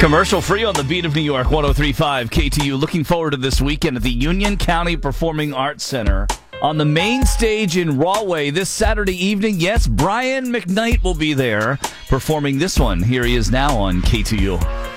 Commercial free on the beat of New York, 103.5 KTU. Looking forward to this weekend at the Union County Performing Arts Center on the main stage in Rahway this Saturday evening. Yes, Brian McKnight will be there performing this one. Here he is now on KTU.